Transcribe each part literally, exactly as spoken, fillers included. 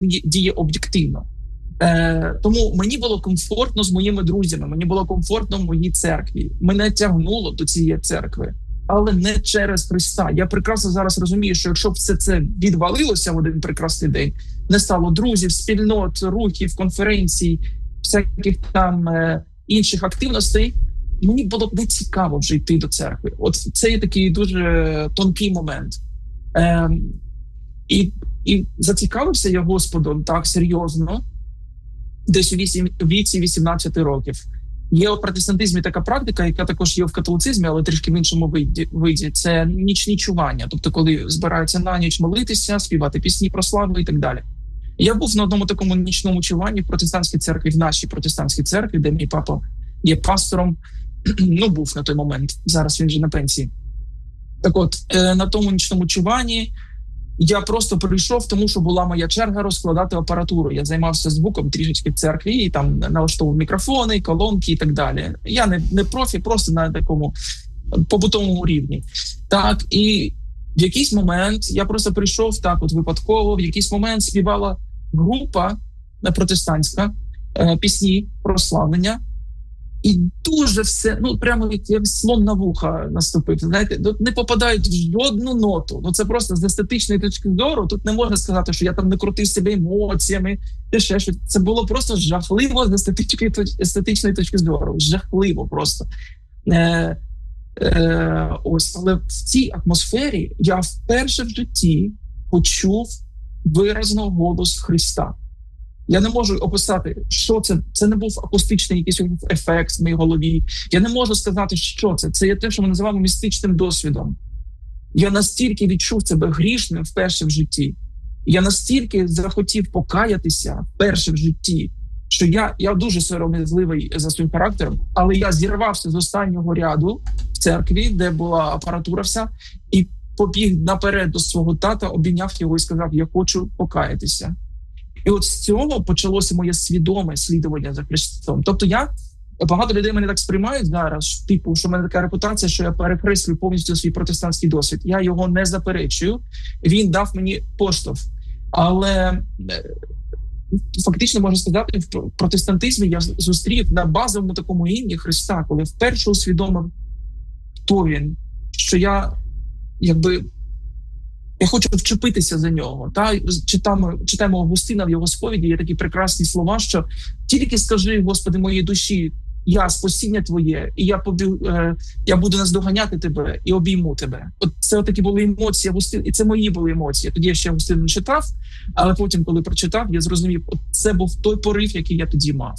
діє об'єктивно. Е, тому мені було комфортно з моїми друзями, мені було комфортно в моїй церкві. Мене тягнуло до цієї церкви, але не через Христа. Я прекрасно зараз розумію, що якщо б все це відвалилося в один прекрасний день, не стало друзів, спільнот, рухів, конференцій, всяких там е, інших активностей, мені було б не цікаво вже йти до церкви. От це є такий дуже тонкий момент. Е, і, і зацікавився я Господом так серйозно, десь у віці вісімнадцяти років. Є у протестантизмі така практика, яка також є в католицизмі, але трішки в іншому виді. виді. Це нічні чування. Тобто, коли збираються на ніч молитися, співати пісні про славу і так далі. Я був на одному такому нічному чуванні в протестантській церкві, в нашій протестантській церкві, де мій папа є пастором. Ну, був на той момент. Зараз він вже на пенсії. Так от, на тому нічному чуванні я просто прийшов, тому що була моя черга розкладати апаратуру. Я займався звуком трішечки в церкві, і там налаштовував мікрофони, колонки і так далі. Я не, не профі, просто на такому побутовому рівні. Так, і в якийсь момент я просто прийшов так от випадково, в якийсь момент співала група протестантська, пісні прославлення. І дуже все, ну прямо як слон на вуха наступив. Знаєте, тут не попадають в жодну ноту. Ну це просто з естетичної точки зору. Тут не можна сказати, що я там не крутив себе емоціями, чи ще щось. Це було просто жахливо з естетичної, естетичної точки зору. Жахливо просто. Е, е, ось, але в цій атмосфері я вперше в житті почув виразно голос Христа. Я не можу описати, що це. Це не був акустичний якийсь ефект в моїй голові. Я не можу сказати, що це. Це є те, що ми називаємо містичним досвідом. Я настільки відчув себе грішним вперше в житті. Я настільки захотів покаятися вперше в житті, що я, я дуже сором'язливий за своїм характером, але я зірвався з останнього ряду в церкві, де була апаратура вся, і побіг наперед до свого тата, обійняв його і сказав, я хочу покаятися. І от з цього почалося моє свідоме слідування за Христом. Тобто я, багато людей мене так сприймають зараз, типу, що в мене така репутація, що я перекреслюю повністю свій протестантський досвід. Я його не заперечую, він дав мені поштовх. Але фактично можна сказати, в протестантизмі я зустрів на базовому такому ім'ї Христа, коли вперше усвідомив, хто він, що я, якби, я хочу вчепитися за нього. Та читаємо, читаємо Августина в його сповіді, є такі прекрасні слова, що тільки скажи, Господи, моїй душі, я спасіння Твоє, і я побіг, е, я буду наздоганяти Тебе і обійму Тебе. От це такі були емоції Августина, і це мої були емоції. Тоді я ще Августин не читав, але потім, коли прочитав, я зрозумів, от це був той порив, який я тоді мав.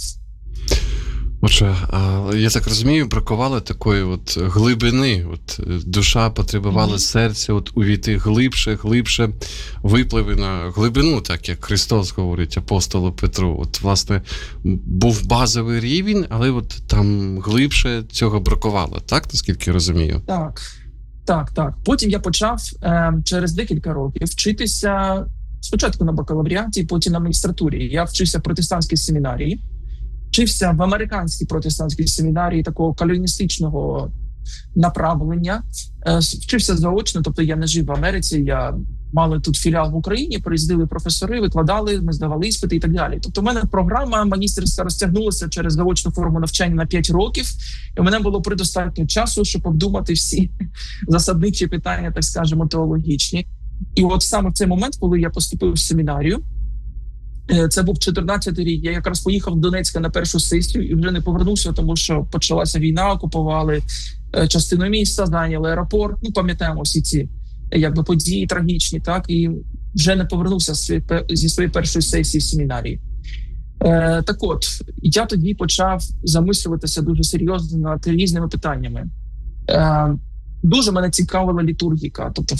Отже, я так розумію, бракувало такої от глибини, от душа потребувала mm-hmm. серця, от увійти глибше, глибше, випливи на глибину, так як Христос говорить апостолу Петру. От, власне, був базовий рівень, але от там глибше цього бракувало, так, наскільки я розумію? Так, так, так. Потім я почав е, через декілька років вчитися спочатку на бакалавріаті, потім на магістратурі. Я вчився в протестантській семінарії. Вчився в американській протестантській семінарії такого кальвіністичного направлення. Вчився заочно, тобто я не жив в Америці, я мали тут філіал в Україні, приїздили професори, викладали, ми здавали іспити і так далі. Тобто в мене програма магістерська розтягнулася через заочну форму навчання на п'ять років, і у мене було предостатньо часу, щоб обдумати всі засадничі питання, так скажемо, теологічні. І от саме в цей момент, коли я поступив в семінарію, це був чотирнадцятий рік, я якраз поїхав в Донецька на першу сесію і вже не повернувся, тому що почалася війна, окупували частину міста, зайняли аеропорт, ну пам'ятаємо всі ці якби події трагічні, так, і вже не повернувся зі своєї першої сесії в семінарії. Е, так от, я тоді почав замислюватися дуже серйозно над різними питаннями. Е, дуже мене цікавила літургіка, тобто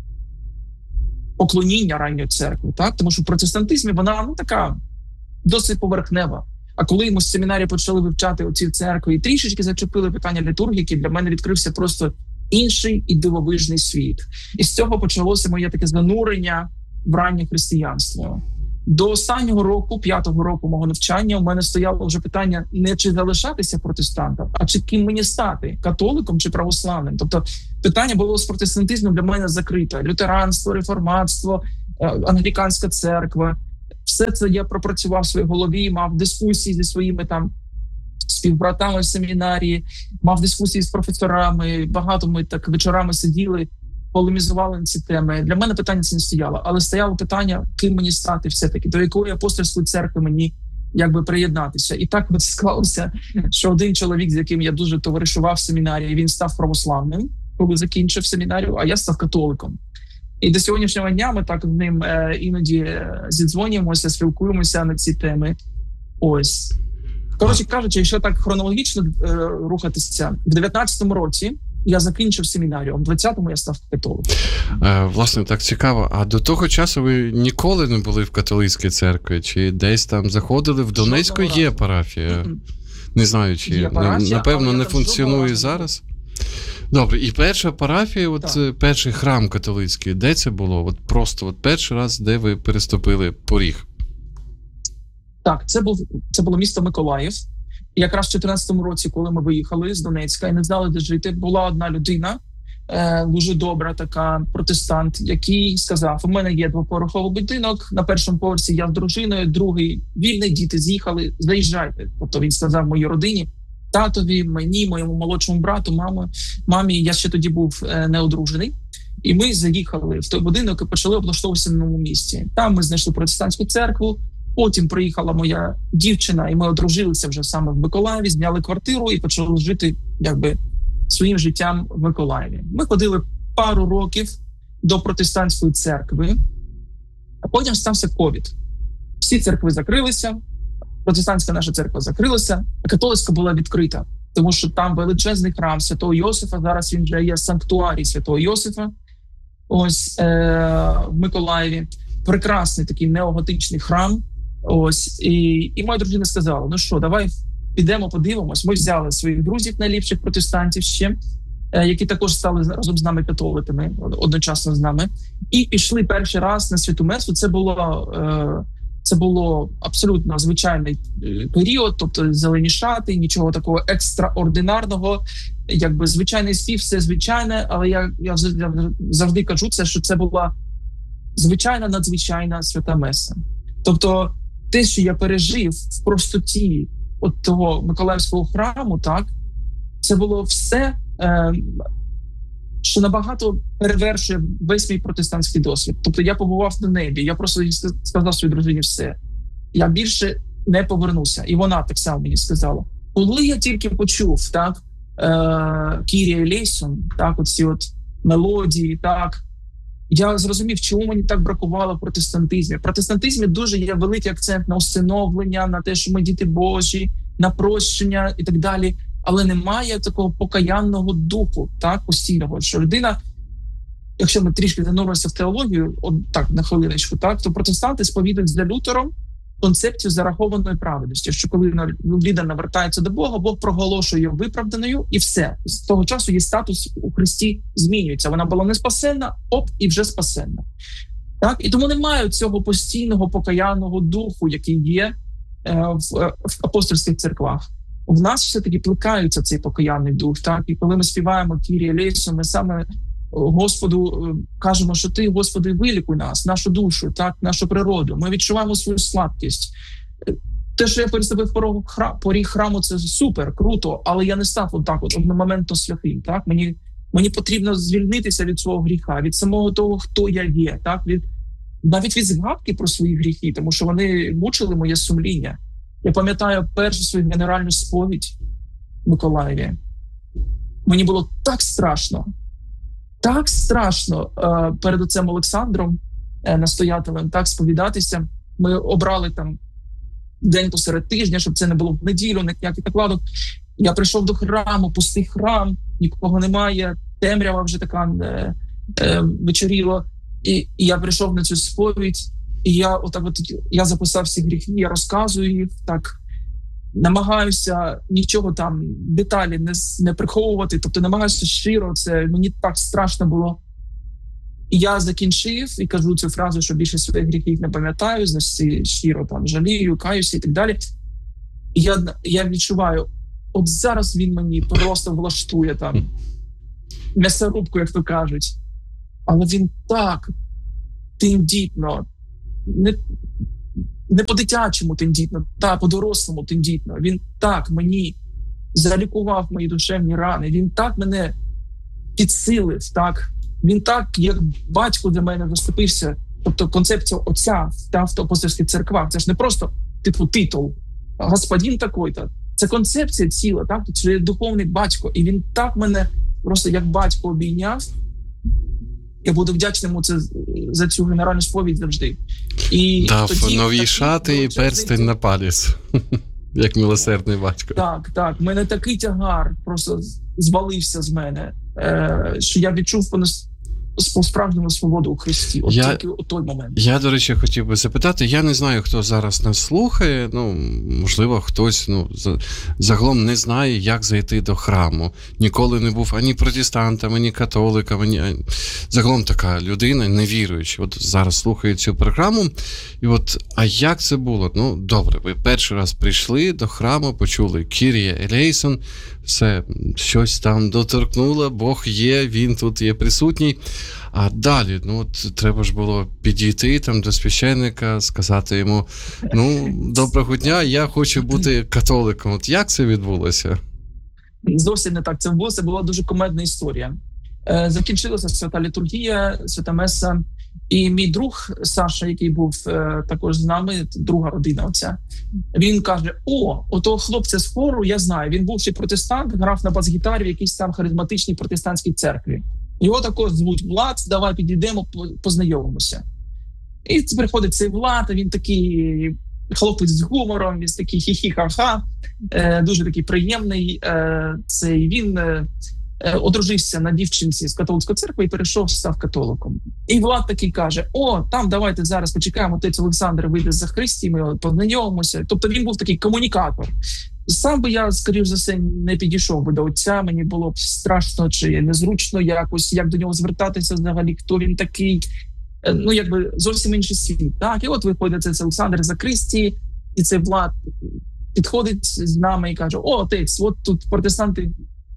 поклоніння ранньої церкви, так? Тому що в протестантизмі вона, ну, така досить поверхнева. А коли ми з семінарії почали вивчати оці церкви і трішечки зачепили питання літургіки, для мене відкрився просто інший і дивовижний світ. І з цього почалося моє таке занурення в раннє християнство. До останнього року, п'ятого року мого навчання, у мене стояло вже питання не чи залишатися протестантом, а чи ким мені стати, католиком чи православним. Тобто питання було з протестантизмом для мене закрите. Лютеранство, реформатство, англіканська церква. Все це я пропрацював в своїй голові, мав дискусії зі своїми там співбратами в семінарії, мав дискусії з професорами, багато ми так вечорами сиділи, полемізували на ці теми. Для мене питання це не стояло, але стояло питання, ким мені стати все-таки, до якої апостольської церкви мені якби приєднатися. І так от склалося, що один чоловік, з яким я дуже товаришував в семінарії, він став православним, коли закінчив семінарію, а я став католиком. І до сьогоднішнього дня ми так з ним е, іноді зідзвонюємося, спілкуємося на ці теми. Ось. Коротше кажучи, якщо так хронологічно е, рухатися, в дев'ятнадцятому році я закінчив семінарію, а в двадцятому я став католиком. Е, власне, так цікаво. А до того часу ви ніколи не були в католицькій церкві? Чи десь там заходили? В Донецьку є парафія. Mm-hmm. Не знаю, чи парафія, напевно не функціонує зараз. Добре, і перша парафія, от так. перший храм католицький, де це було? От просто от перший раз, де ви переступили поріг? Так, це був це було місто Миколаїв. І якраз в чотирнадцятому році, коли ми виїхали з Донецька і не знали, де жити, була одна людина, е, дуже добра така протестант, який сказав: у мене є двоповерховий будинок, на першому поверсі я з дружиною, другий вільний, діти з'їхали, заїжджайте. Тобто він сказав моїй родині, татові, мені, моєму молодшому брату, мамі, мамі, я ще тоді був е, неодружений. І ми заїхали в той будинок і почали облаштовуватися на новому місці. Там ми знайшли протестантську церкву. Потім приїхала моя дівчина, і ми одружилися вже саме в Миколаєві, зняли квартиру і почали жити якби своїм життям в Миколаєві. Ми ходили пару років до протестантської церкви, а потім стався ковід. Всі церкви закрилися, протестантська наша церква закрилася, а католицька була відкрита, тому що там величезний храм Святого Йосифа, зараз він вже є санктуарій Святого Йосифа, ось е- в Миколаєві. Прекрасний такий неоготичний храм. Ось, і, і моя дружина сказала: ну що, давай підемо, подивимось. Ми взяли своїх друзів, найліпших протестантів ще, які також стали разом з нами католиками, одночасно з нами, і пішли перший раз на Святу Месу. Це було, це було абсолютно звичайний період, тобто зелені шати, нічого такого екстраординарного, якби звичайний спів, все звичайне, але я, я завжди кажу це, що це була звичайна, надзвичайна Свята Меса. Тобто те, що я пережив в простоті от того Миколаївського храму, так, це було все, е, що набагато перевершує весь мій протестантський досвід. Тобто я побував на небі, я просто сказав своїй дружині все. Я більше не повернуся. І вона так само мені сказала. Коли я тільки почув, так, е, Кірія Елейсон, так, оці от мелодії, так, я зрозумів, чому мені так бракувало в протестантизмі. В протестантизмі дуже є великий акцент на усиновлення, на те, що ми діти Божі, на прощення і так далі. Але немає такого покаянного духу, так, постійного, що людина, якщо ми трішки зануримося в теологію, от так, на хвилиночку, так, то протестанти сповідують за Лютером концепцію зарахованої праведності, що коли людина навертається до Бога, Бог проголошує її виправданою, і все. З того часу її статус у Христі змінюється. Вона була не спасенна, оп, і вже спасенна. Так? І тому немає цього постійного покаянного духу, який є е, в, в апостольських церквах. В нас все-таки плекається цей покаянний дух. Так? І коли ми співаємо Кірія Елейсон, ми саме Господу кажемо, що ти, Господи, вилікуй нас, нашу душу, так, нашу природу. Ми відчуваємо свою слабкість. Те, що я переступив поріг храму, це супер, круто, але я не став отак от одномоментно святим. Так? Мені, мені потрібно звільнитися від свого гріха, від самого того, хто я є, так? Від, навіть від згадки про свої гріхи, тому що вони мучили моє сумління. Я пам'ятаю першу свою генеральну сповідь в Миколаєві. Мені було так страшно, так страшно е, перед отцем Олександром, е, настоятелем, так сповідатися. Ми обрали там день посеред тижня, щоб це не було в неділю, ніяких накладок. Я прийшов до храму, пустий храм, нікого немає, темрява вже така е, е, вечоріло. І, і я прийшов на цю сповідь, і я отак от я записав всі гріхи, я розказую їх, так намагаюся нічого там, деталі не, не приховувати, тобто намагаюся щиро, це мені так страшно було. І я закінчив і кажу цю фразу, що більше своїх гріхів не пам'ятаю, значить щиро там жалію, каюся і так далі. І я, я відчуваю, от зараз він мені просто влаштує там м'ясорубку, як то кажуть. Але він так тендітно, не, не по-дитячому тендітно, та по-дорослому тендітно. Він так мені залікував мої душевні рани, він так мене підсилив, так. Він так, як батько для мене заступився. Тобто концепція отця та в апостольських церквах, це ж не просто типу титул, господин такой-то. Це концепція ціла, так? Це є духовний батько. І він так мене просто як батько обійняв. Я буду вдячним йому це, за цю генеральну сповідь завжди. І дав тоді, нові такі, шати і перстень на палець, як милосердний батько. Так, так. У мене такий тягар просто звалився з мене, е, що я відчув по-справжньому свободу у Христі. От я, тільки у той момент. Я, до речі, хотів би запитати, я не знаю, хто зараз нас слухає, ну, можливо, хтось, ну, загалом не знає, як зайти до храму. Ніколи не був ані протестантом, ані католиком, ані... загалом така людина, невіруюча. От зараз слухає цю програму, і от, а як це було? Ну, добре, ви перший раз прийшли до храму, почули Кірія елейсон, все, щось там доторкнуло, Бог є, він тут є присутній. А далі, ну, от треба ж було підійти там до священника, сказати йому, ну, доброго дня, я хочу бути католиком. От як це відбулося? Зовсім не так це було, це була дуже кумедна історія. Е, закінчилася свята літургія, свята меса, і мій друг Саша, який був е, також з нами, друга родина оця, він каже, о, отого хлопця з хору я знаю, він був ще протестант, грав на бас-гітарі в якійсь там харизматичній протестантській церкві. Його також звуть Влад, давай підійдемо, познайомимося. І приходить цей Влад, він такий хлопець з гумором, він такий хі-хі-ха-ха, е, дуже такий приємний. Е, цей, він е, одружився на дівчинці з католицької церкви і перейшов, став католиком. І Влад такий каже, о, там давайте зараз почекаємо, отець Олександр вийде за Христі, ми познайомимося. Тобто він був такий комунікатор. Сам би я, скоріш за все, не підійшов би до отця, мені було б страшно чи незручно якось, як до нього звертатися взагалі, хто він такий, ну, якби зовсім інший світ. Так, і от виходить цей Олександр за Христі, і цей Влад підходить з нами і каже, о, отець, от тут протестанти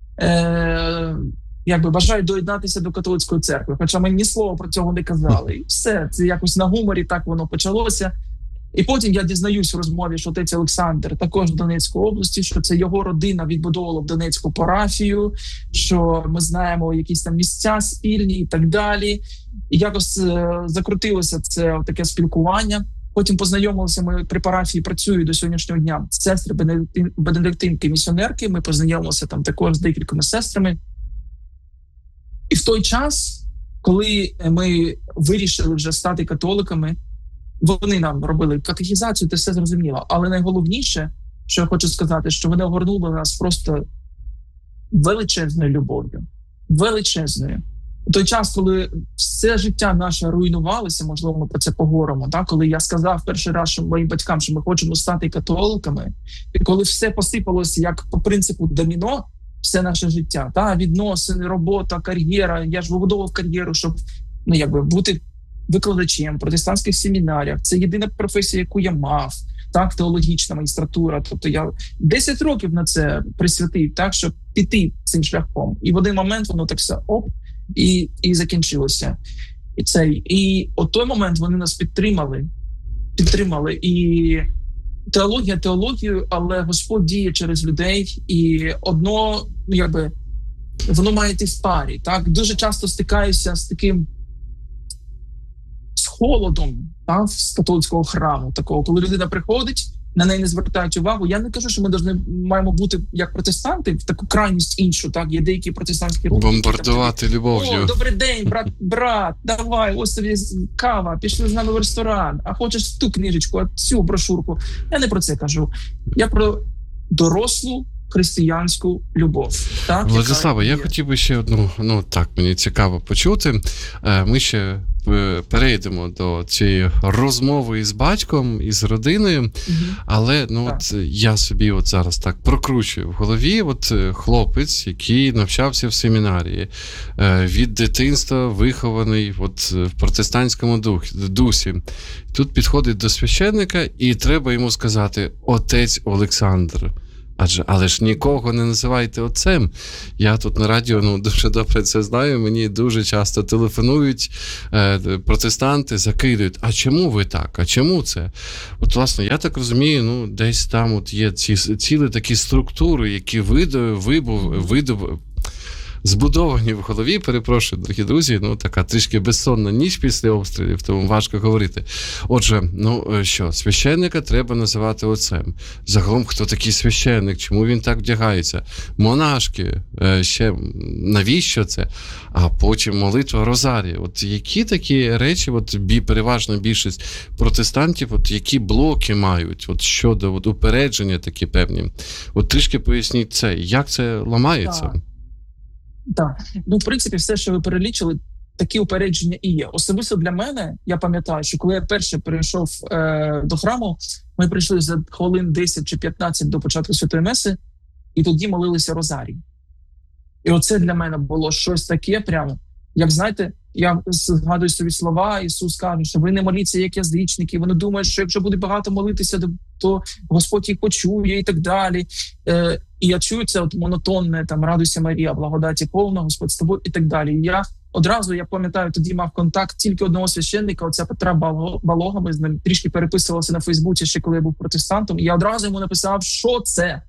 е- якби бажають доєднатися до католицької церкви, хоча ми ні слова про цього не казали. І все, це якось на гуморі так воно почалося. І потім я дізнаюсь в розмові, що отець Олександр також в Донецькій області, що це його родина відбудовувала в Донецьку парафію, що ми знаємо якісь там місця спільні і так далі. І якось е, закрутилося це таке спілкування. Потім познайомилися, ми при парафії працюю до сьогоднішнього дня. Сестри бенедиктинки-місіонерки, ми познайомилися там також з декількома сестрами. І в той час, коли ми вирішили вже стати католиками, вони нам робили катехізацію, це все зрозуміло. Але найголовніше, що я хочу сказати, що вони огорнули нас просто величезною любов'ю. Величезною. У той час, коли все життя наше руйнувалося, можливо, ми про це поговоримо, так? Коли я сказав перший раз що моїм батькам, що ми хочемо стати католиками, і коли все посипалося як по принципу доміно, все наше життя, та? Відносини, робота, кар'єра. Я ж вибудовував кар'єру, щоб, ну, якби бути викладачем в протестантських семінаріях. Це єдина професія, яку я мав, так, теологічна магістратура. Тобто я десять років на це присвятив, так, щоб піти цим шляхом. І в один момент воно так все оп, і, і закінчилося. І цей, і от той момент вони нас підтримали, підтримали. І теологія теологію, але Господь діє через людей. І одно, ну, якби, воно має йти в парі, так. Дуже часто стикаюся з таким холодом, та, з католицького храму, такого, коли людина приходить, на неї не звертають увагу. Я не кажу, що ми повинні, маємо бути як протестанти, в таку крайність іншу, так, є деякі протестантські рухи. Бомбардувати там, любов'ю. О, добрий день, брат, брат, давай, ось тобі кава, пішли з нами в ресторан, а хочеш ту книжечку, а цю брошурку. Я не про це кажу. Я про дорослу християнську любов. Так, Владислава, я хотів би ще одну, ну так, мені цікаво почути. Ми ще перейдемо до цієї розмови із батьком, із родиною, угу. Але ну от я собі от зараз так прокручую в голові, от хлопець, який навчався в семінарії, від дитинства вихований от в протестантському дусі. Тут підходить до священника і треба йому сказати: отець Олександр, Адже, але ж нікого не називайте отцем. Я тут на радіо, ну, дуже добре це знаю, мені дуже часто телефонують е, протестанти, закидують, а чому ви так, а чому це? От, власне, я так розумію, ну, десь там от є ці цілі такі структури, які видав, вибув, видав, збудовані в голові, перепрошую, дорогі друзі, ну, така трішки безсонна ніч після обстрілів, тому важко говорити. Отже, ну, що, священника треба називати отцем. Загалом, хто такий священник, чому він так вдягається? Монашки, ще навіщо це? А потім молитва Розарії. От які такі речі, от бі, переважна більшість протестантів, от які блоки мають, от щодо от, упередження такі певні? От трішки поясніть це, як це ламається? Так. Так, ну, в принципі, все, що ви перелічили, такі упередження і є. Особисто для мене, я пам'ятаю, що коли я перше перейшов е, до храму, ми прийшли за хвилин десять чи п'ятнадцять до початку Святої Меси, і тоді молилися Розарій. І оце для мене було щось таке прямо. Як, знаєте, я згадую собі слова, Ісус каже, що ви не моліться, як язичники, вони думають, що якщо буде багато молитися, то Господь їх почує і так далі. Е, і я чую це от монотонне, там, радуйся Марія, благодаті повна, Господь з тобою і так далі. І я одразу, я пам'ятаю, тоді мав контакт тільки одного священника, отця Петра Балога, ми з ним трішки переписувалися на Фейсбуці, ще коли я був протестантом, і я одразу йому написав, що це?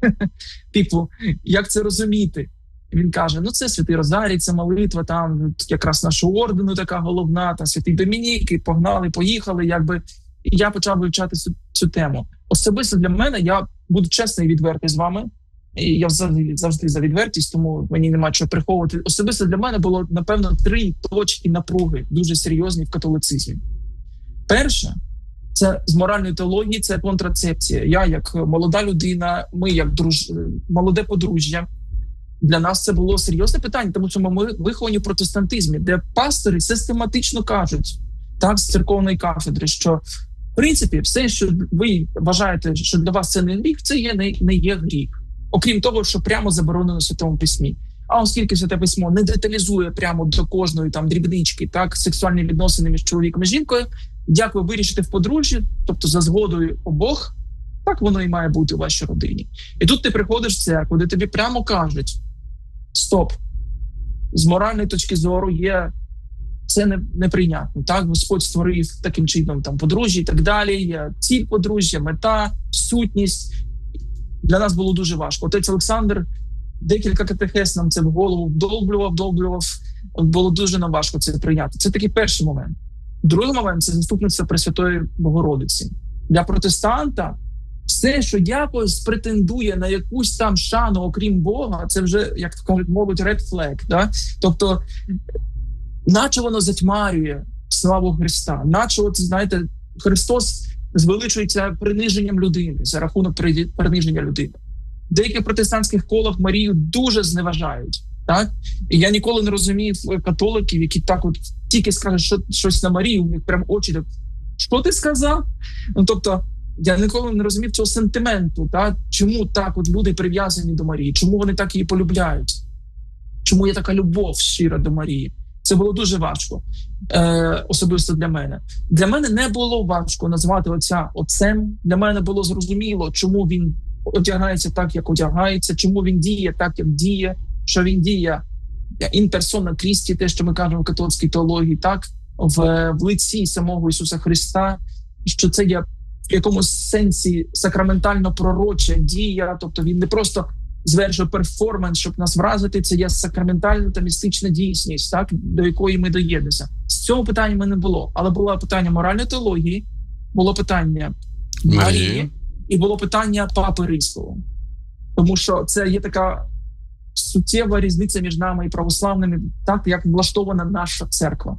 Типу, як це розуміти? Він каже, ну це Святий Розарій, це молитва, там якраз нашого ордену така головна, там Святий Домінік, і погнали, поїхали, якби. І я почав вивчати цю, цю тему. Особисто для мене, я буду чесний і відвертий з вами, і я завжди, завжди за відвертість, тому мені немає чого приховувати. Особисто для мене було, напевно, три точки напруги, дуже серйозні в католицизмі. Перше, це з моральної теології, це контрацепція. Я як молода людина, ми як друж... молоде подружжя, для нас це було серйозне питання, тому що ми виховані в протестантизмі, де пастори систематично кажуть, так, з церковної кафедри, що в принципі все, що ви вважаєте, що для вас це не гріх, це є, не, не є гріх. Окрім того, що прямо заборонено в Святому Письмі. А оскільки Святе Письмо не деталізує прямо до кожної там дрібнички, так, сексуальні відносини між чоловіком і жінкою, як ви вирішите в подружжі, тобто за згодою обох, так воно і має бути у вашій родині. І тут ти приходиш в церкву, де тобі прямо кажуть, стоп, з моральної точки зору є, це не, неприйнятно. Так, Господь створив таким чином там подружжя і так далі, є ціль подружжя, мета, сутність. Для нас було дуже важко. Отець Олександр декілька катехез нам це в голову вдовблював, вдовблював. Було дуже нам важко це прийняти. Це такий перший момент. Другий момент – це заступництво Пресвятої Богородиці. Для протестанта все, що якось претендує на якусь там шану, окрім Бога, це вже, як кажуть, мовить, red flag. Да? Тобто, наче воно затьмарює славу Христа, наче, от, знаєте, Христос звеличується приниженням людини, за рахунок приниження людини. В деяких протестантських колах Марію дуже зневажають. Так? І я ніколи не розумів католиків, які так от тільки скажуть що, щось на Марію, у них прям очі так, що ти сказав? Ну, тобто, я ніколи не розумів цього сентименту, так? Чому так от люди прив'язані до Марії, чому вони так її полюбляють, чому є така любов щира до Марії. Це було дуже важко, е, особисто для мене. Для мене не було важко назвати отця отцем, для мене було зрозуміло, чому він одягається так, як одягається, чому він діє так, як діє, що він діє in persona Christi, те, що ми кажемо в католицькій теології, так, в, в лиці самого Ісуса Христа, що це є в якомусь сенсі сакраментально-пророча дія, тобто він не просто звершує перформанс, щоб нас вразити, це є сакраментальна та містична дійсність, так, до якої ми доєднемося. З цього питання в мене було, але було питання моральної теології, було питання Марії і було питання Папи Римського. Тому що це є така суттєва різниця між нами і православними, так, як влаштована наша церква.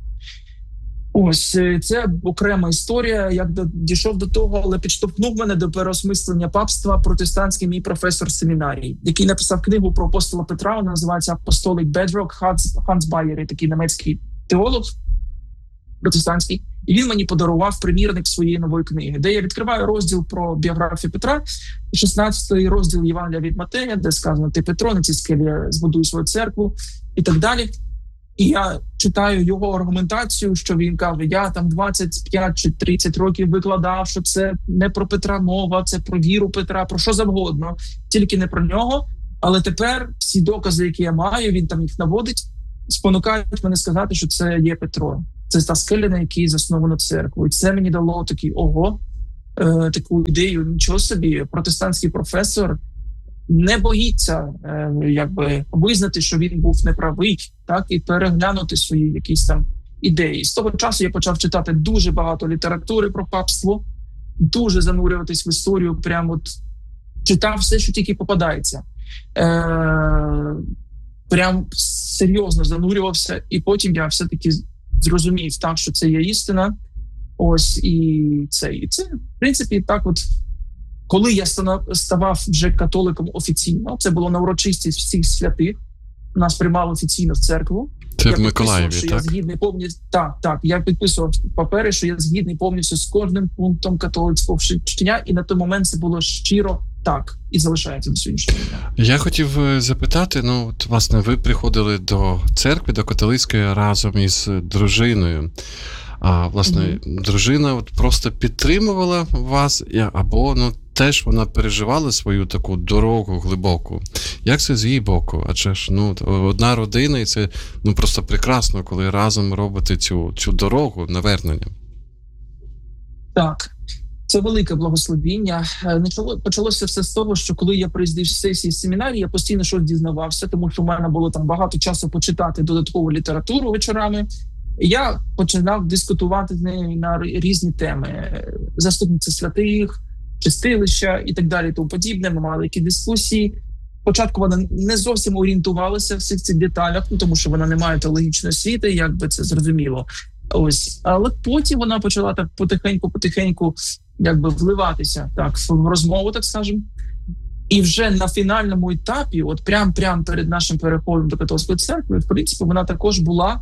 Ось, це окрема історія, як до, дійшов до того, але підштовхнув мене до переосмислення папства протестантський мій професор семінарії, який написав книгу про апостола Петра, вона називається «Apostolic Bedrock», Ханс, Ханс Байєр, такий німецький теолог протестантський, і він мені подарував примірник своєї нової книги, де я відкриваю розділ про біографію Петра, шістнадцятий розділ Євангелія від Матея, де сказано, ти Петро, на цій скелі збудуй свою церкву і так далі. І я читаю його аргументацію, що він каже, я там двадцять п'ять чи тридцять років викладав, що це не про Петра мова, це про віру Петра, про що завгодно, тільки не про нього. Але тепер всі докази, які я маю, він там їх наводить, спонукають мене сказати, що це є Петро. Це та скеля, на якій засновано церкву. І це мені дало такий, ого, е, таку ідею, нічого собі, протестантський професор не боїться е, якби визнати, що він був неправий, так, і переглянути свої якісь там ідеї. З того часу я почав читати дуже багато літератури про папство, дуже занурюватись в історію, прямо от читав все, що тільки попадається. Е, прям серйозно занурювався, і потім я все-таки зрозумів, так, що це є істина. Ось, і це, і це, в принципі, так от, коли я ставав вже католиком офіційно, це було на урочистість всіх святих, нас приймали офіційно в церкву. Це в Миколаєві, так? Я згідний повністю, так, так, я підписував папери, що я згідний повністю з кожним пунктом католицького вчення, і на той момент це було щиро так, і залишається до сьогоднішнього дня. Я хотів запитати, ну, от, власне, ви приходили до церкви, до католицької разом із дружиною. А, власне, mm-hmm. дружина от просто підтримувала вас, або, ну, теж вона переживала свою таку дорогу глибоку. Як це з її боку? Адже ж, ну, одна родина, і це, ну, просто прекрасно, коли разом робите цю, цю дорогу навернення. Так. Це велике благословіння. Почалося все з того, що коли я приїздив з сесії семінарії, я постійно щось дізнавався, тому що в мене було там багато часу почитати додаткову літературу вечорами. І я починав дискутувати з нею на різні теми. Заступниця святих, чистилища і так далі, тому подібне. Ми мали які дискусії. Спочатку вона не зовсім орієнтувалася в всіх цих деталях, ну, тому що вона не має теологічної освіти, як би це зрозуміло. Ось, але потім вона почала так потихеньку-потихеньку якби вливатися так в розмову, так скажемо. І вже на фінальному етапі, от прям-прям перед нашим переходом до католицької церкви, в принципі, вона також була,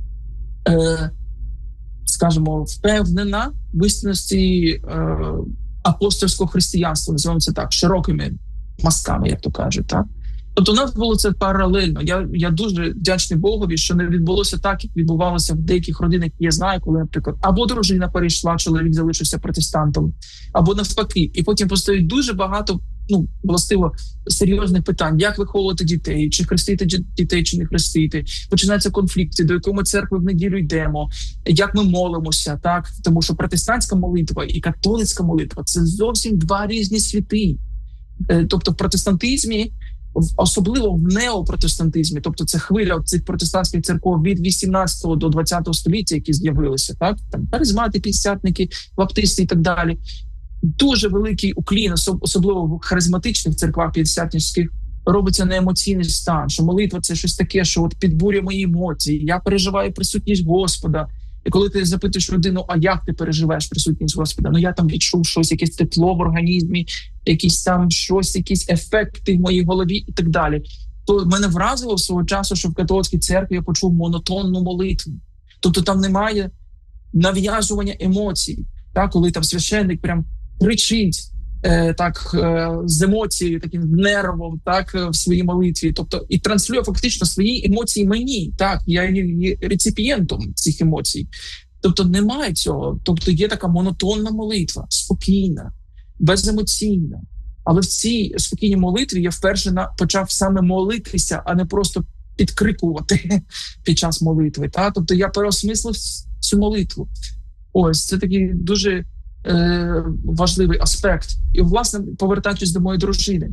е, скажімо, впевнена в істинності е, апостольського християнства, називаємо це так, широкими мазками, як то кажуть, так? Тобто у нас було це паралельно. Я, я дуже вдячний Богові, що не відбулося так, як відбувалося в деяких родинах, які я знаю, коли, наприклад, або дружина перейшла, чоловік залишився протестантом, або навпаки. І потім постають дуже багато, ну, властиво, серйозних питань. Як виховувати дітей, чи хрестити дітей, чи не хрестити. Починаються конфлікти, до якої ми церкви в неділю йдемо, як ми молимося, так? Тому що протестантська молитва і католицька молитва – це зовсім два різні світи. Тобто в протестантизмі, особливо в неопротестантизмі, тобто це хвиля цих протестантських церков від вісімнадцятого до двадцятого століття, які з'явилися, так, там харизмати, п'ятдесятники, баптисти і так далі. Дуже великий уклін, особливо в харизматичних церквах п'ятдесятницьких, робиться на емоційний стан, що молитва – це щось таке, що от підбурює мої емоції, я переживаю присутність Господа. І коли ти запитуєш людину, а як ти переживаєш присутність Господа? Ну я там відчув щось, якесь тепло в організмі, якісь там щось, якісь ефекти в моїй голові і так далі. То мене вразило свого часу, що в католицькій церкві я почув монотонну молитву. Тобто там немає нав'язування емоцій, так, коли там священник прям кричить е, так, е, з емоцією, таким нервом, так, в своїй молитві. Тобто і транслює фактично свої емоції мені. Так, я є реципієнтом цих емоцій. Тобто немає цього. Тобто є така монотонна молитва, спокійна, беземоційна. Але в цій спокійній молитві я вперше на, почав саме молитися, а не просто підкрикувати під час молитви. Так? Тобто я переосмислив цю молитву. Ось, це такий дуже е, важливий аспект. І, власне, повертаючись до моєї дружини,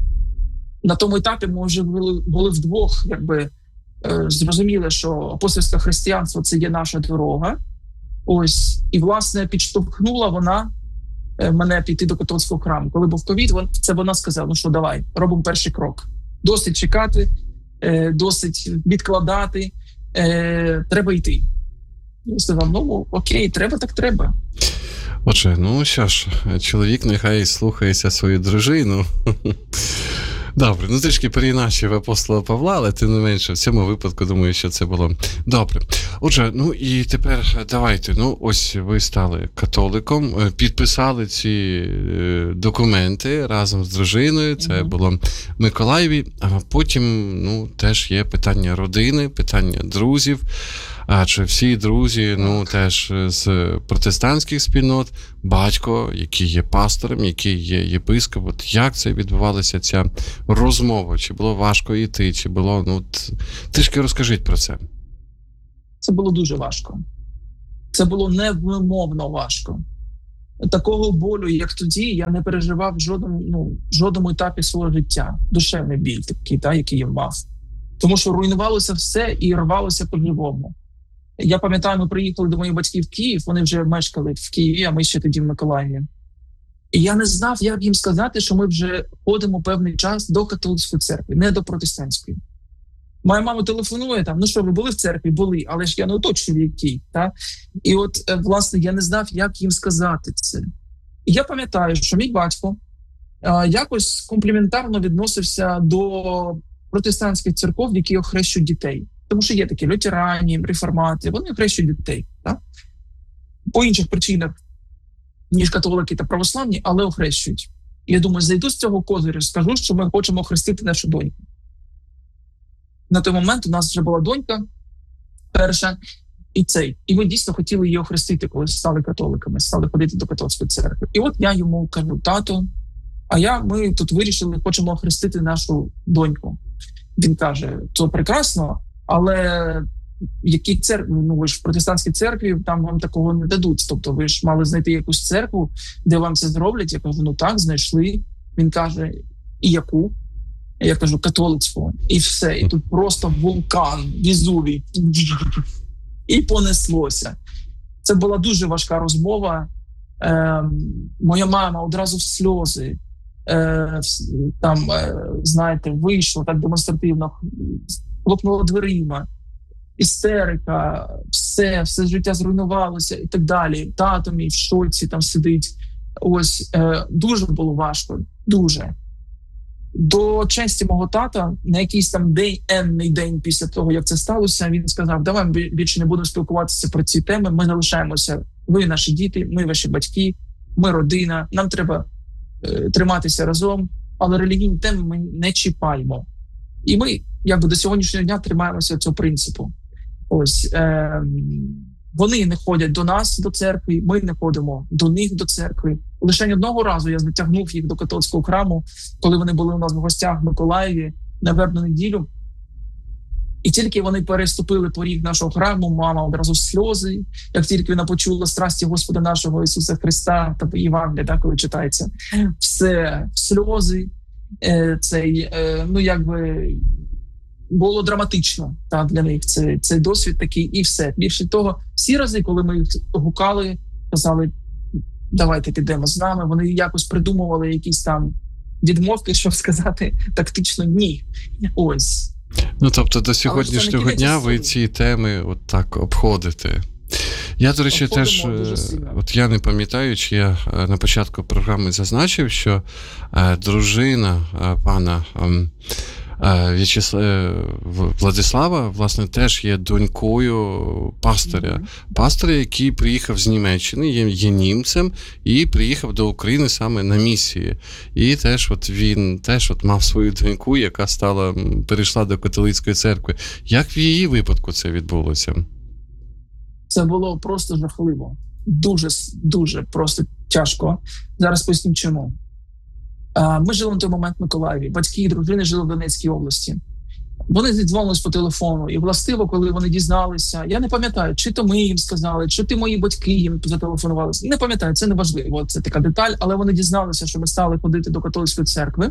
на тому етапі ми вже були, були вдвох, якби, е, зрозуміли, що апостольське християнство – це є наша дорога. Ось, і, власне, підштовхнула вона е, мене піти до католицького храму. Коли був ковід, це вона сказала, ну що, давай, робимо перший крок. Досить чекати, е, досить відкладати, е, треба йти. Я сказав, ну, окей, треба, так треба. Отже, ну що ж, чоловік нехай слухається свою дружину. Добре, ну трішки переіначив апостола Павла, але тим не менше, в цьому випадку, думаю, що це було добре. Отже, ну і тепер давайте, ну ось ви стали католиком, підписали ці документи разом з дружиною, це mm-hmm. було в Миколаєві, а потім, ну, теж є питання родини, питання друзів. Адже всі друзі, ну, теж з протестантських спільнот, батько, який є пастором, який є єпископ. От як це відбувалася ця розмова? Чи було важко йти, чи було, ну, трішки розкажіть про це. Це було дуже важко. Це було невимовно важко. Такого болю, як тоді, я не переживав в жодному, ну, жодному етапі свого життя. Душевний біль такий, та, який я мав. Тому що руйнувалося все і рвалося по-живому. Я пам'ятаю, ми приїхали до моїх батьків в Київ, вони вже мешкали в Києві, а ми ще тоді в Миколаєві. І я не знав, як їм сказати, що ми вже ходимо певний час до католицької церкви, не до протестантської. Моя мама телефонує там, ну що, ви були в церкві? Були, але ж я не уточнюю, який. Та? І от, власне, я не знав, як їм сказати це. І я пам'ятаю, що мій батько а, якось компліментарно відносився до протестантських церков, які охрещують дітей. Тому що є такі лютерані, реформати, вони охрещують дітей. Так? По інших причинах, ніж католики та православні, але охрещують. І я думаю, зайду з цього козиря, скажу, що ми хочемо охрестити нашу доньку. На той момент у нас вже була донька перша, і цей. І ми дійсно хотіли її охрестити, коли стали католиками, стали ходити до католицької церкви. І от я йому кажу: тато, а я, ми тут вирішили, хочемо охрестити нашу доньку. Він каже: це прекрасно, але які церкви, ну ви ж в протестантській церкві, там вам такого не дадуть. Тобто ви ж мали знайти якусь церкву, де вам це зроблять. Я кажу: ну так, знайшли. Він каже: і яку? Я кажу: католицьку. І все. І тут просто вулкан, Везувій. І понеслося. Це була дуже важка розмова. Е, моя мама одразу в сльози. Е, там, е, знаєте, вийшла так демонстративно, хлопнула дверима. Істерика, все, все життя зруйнувалося і так далі. Тато мій в шоці там сидить. Ось, е, дуже було важко. Дуже. До честі мого тата, на якийсь там день, енний день після того, як це сталося, він сказав: давай ми більше не будемо спілкуватися про ці теми, ми залишаємося, ви наші діти, ми ваші батьки, ми родина, нам треба е, триматися разом, але релігійні теми ми не чіпаємо. І ми, якби до сьогоднішнього дня, тримаємося цього принципу. Ось, е, вони не ходять до нас, до церкви, ми не ходимо до них, до церкви. Лише одного разу я затягнув їх до католицького храму, коли вони були у нас в гостях в Миколаєві на вербну неділю. І тільки вони переступили поріг нашого храму, мама одразу сльози, як тільки вона почула страсті Господа нашого Ісуса Христа та Євангелія, так, коли читається, все, сльози, е, цей, е, ну, якби, було драматично, так, для них це, цей досвід такий, і все. Більше того, всі рази, коли ми їх гукали, казали: давайте підемо з нами, вони якось придумували якісь там відмовки, щоб сказати тактично ні. Ось. Ну, тобто до сьогоднішнього дня ви ці теми от так обходите. Я, до речі, теж, от я не пам'ятаю, чи я на початку програми зазначив, що е, дружина е, пана е, В'ячесла... Владислава, власне, теж є донькою пастиря. Mm-hmm. Пастиря, який приїхав з Німеччини, є, є німцем, і приїхав до України саме на місії. І теж от він теж от мав свою доньку, яка стала, перейшла до католицької церкви. Як в її випадку це відбулося? Це було просто жахливо. Дуже, дуже просто тяжко. Зараз поясню чому. Ми жили на той момент в Миколаєві. Батьки і дружини жили в Донецькій області. Вони зідзвонились по телефону. І властиво, коли вони дізналися, я не пам'ятаю, чи то ми їм сказали, чи ти мої батьки їм зателефонували. Не пам'ятаю, це не важливо, це така деталь. Але вони дізналися, що ми стали ходити до католицької церкви.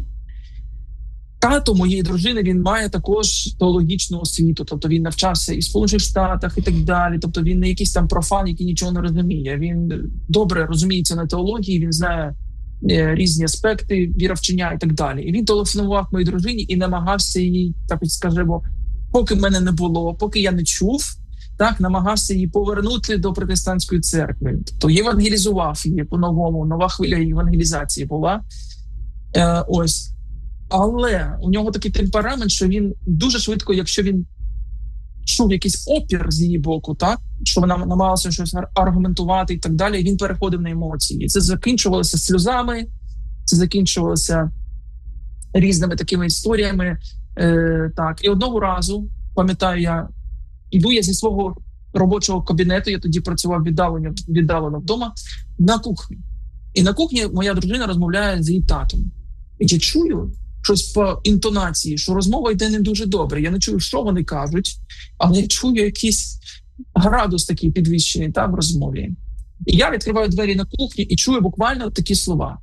Тато моєї дружини, він має також теологічну освіту. Тобто він навчався і в Сполучених Штатах, і так далі. Тобто він не якийсь там профан, який нічого не розуміє. Він добре розуміється на теології, він знає різні аспекти віровчення і так далі. І він телефонував моїй дружині і намагався їй, так от скажемо, поки мене не було, поки я не чув, так, намагався її повернути до протестантської церкви. Тобто євангелізував її по-новому, нова хвиля євангелізації була. Е, ось. Але у нього такий темперамент, що він дуже швидко, якщо він чув якийсь опір з її боку, так, що вона намагалася щось аргументувати і так далі, він переходив на емоції. І це закінчувалося сльозами, це закінчувалося різними такими історіями. Е, так, і одного разу, пам'ятаю, я йду я зі свого робочого кабінету, я тоді працював віддалено, віддалено вдома, на кухні. І на кухні моя дружина розмовляє з її татом. І я чую щось по інтонації, що розмова йде не дуже добре. Я не чую, що вони кажуть, але я чую якийсь градус такий підвищений та, в розмові. І я відкриваю двері на кухні і чую буквально такі слова.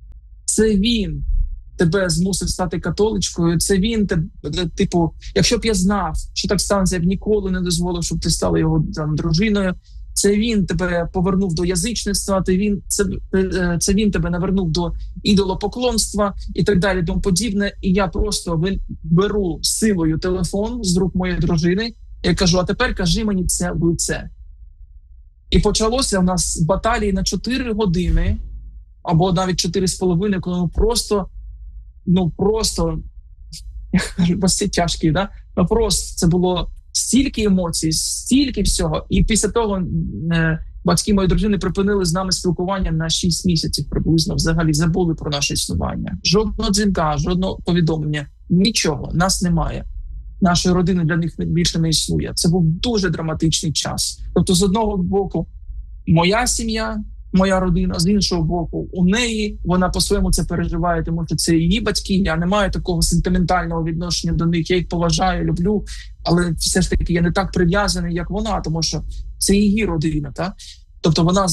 Це він тебе змусив стати католичкою, це він, тебе, типу, якщо б я знав, що так станеться, я б ніколи не дозволив, щоб ти стала його там дружиною. Це він тебе повернув до язичництва, це він, це, це він тебе навернув до ідолопоклонства і так далі, тому подібне. І я просто беру силою телефон з рук моєї дружини і кажу, а тепер кажи мені це в лице. І почалося у нас баталії на чотири години, або навіть чотири з половиною, коли ми просто, ну просто, я кажу, це тяжкі, да? Ну просто це було стільки емоцій, стільки всього. І після того е, батьки моєї дружини припинили з нами спілкування на шість місяців приблизно, взагалі забули про наше існування. Жодного дзвінка, жодного повідомлення, нічого, нас немає. Нашої родини для них більше не існує. Це був дуже драматичний час. Тобто, з одного боку, моя сім'я, моя родина, з іншого боку, у неї, вона по-своєму це переживає, тому що це її батьки, я не маю такого сентиментального відношення до них, я їх поважаю, люблю, але все ж таки я не так прив'язаний, як вона, тому що це її родина. Так? Тобто вона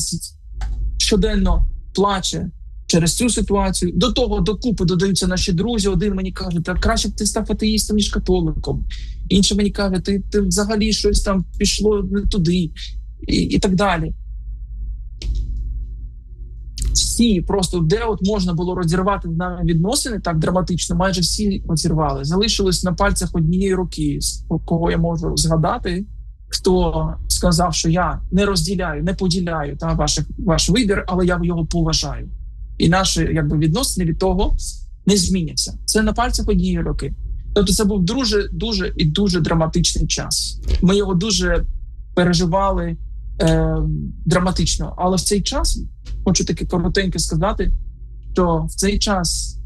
щоденно плаче через цю ситуацію. До того докупи додаються наші друзі. Один мені каже, та краще б ти став атеїстом, ніж католиком. Інший мені каже, ти, ти взагалі щось там пішло не туди. І, і так далі. Всі просто, де от можна було розірвати з нами відносини так драматично, майже всі розірвали. Залишилось на пальцях однієї руки, кого я можу згадати, хто сказав, що я не розділяю, не поділяю та, ваш, ваш вибір, але я його поважаю. І наші якби, відносини від того не зміняться. Це на пальцях однієї руки. Тобто це був дуже, дуже і дуже драматичний час. Ми його дуже переживали е, драматично. Але в цей час, хочу таке коротенько сказати, що в цей час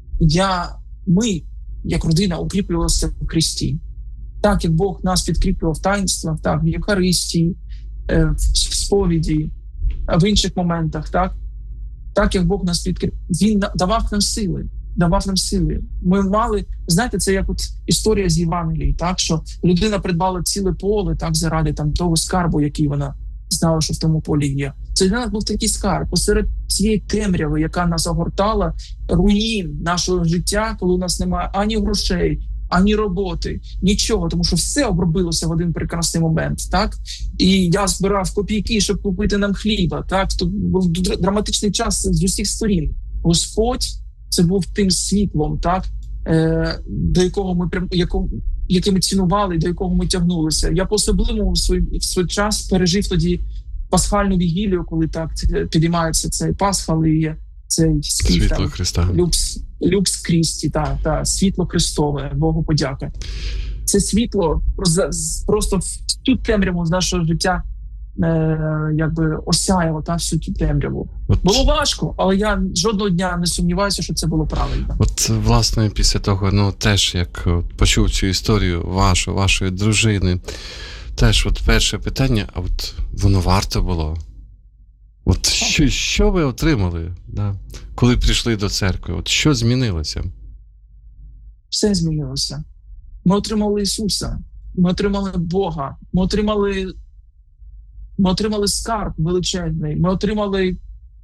я, ми, як родина, укріплювалися в Христі. Так, як Бог нас підкріплював в таїнствах, так, в Євхаристії, е, в сповіді, в інших моментах, так. Так, як Бог нас підкріпив, Він давав нам сили, давав нам сили. Ми мали, знаєте, це як от історія з Євангелії, так, що людина придбала ціле поле, так, заради там того скарбу, який вона знала, що в тому полі є. Це для нас був такий скарб, посеред цієї темряви, яка нас огортала, руїн нашого життя, коли у нас немає ані грошей, ані роботи, нічого, тому що все обробилося в один прекрасний момент, так? І я збирав копійки, щоб купити нам хліба, так? То був драматичний час з усіх сторін. Господь, це був тим світлом, так? Е, до якого ми якого, яке ми цінували, до якого ми тягнулися. Я по-особливому в свій, в свій час пережив тоді пасхальну вігілію, коли так підіймається цей Пасха, і є цей спів, світло там, Христа. Люкс, Люкс Крісті, та, та, світло Христове, Богу подяка. Це світло просто в цю темряву з нашого життя е, якби осяяло та, всю цю темряву. От, було важко, але я жодного дня не сумніваюся, що це було правильно. От, власне, після того, ну, теж, як почув цю історію вашу, вашої дружини, теж от перше питання, а от воно варто було? От що, що ви отримали, да, коли прийшли до церкви? От що змінилося? Все змінилося. Ми отримали Ісуса, ми отримали Бога, ми отримали, ми отримали скарб величезний, ми отримали